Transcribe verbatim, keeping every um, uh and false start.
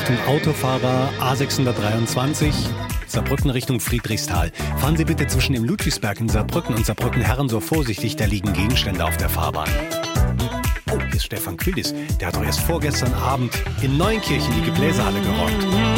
Achtung Autofahrer, A sechshundertdreiundzwanzig, Saarbrücken Richtung Friedrichsthal. Fahren Sie bitte zwischen dem Ludwigsberg in Saarbrücken und Saarbrücken-Herrensohr vorsichtig, da liegen Gegenstände auf der Fahrbahn. Oh, hier ist Stefan Quillis. Der hat doch erst vorgestern Abend in Neunkirchen die Gebläsehalle geräumt.